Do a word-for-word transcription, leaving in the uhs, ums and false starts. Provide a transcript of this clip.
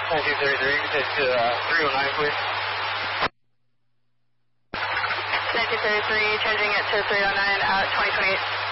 nineteen thirty-three, take to uh, three oh nine, please. nineteen thirty-three, changing it to three oh nine at twenty twenty-eight.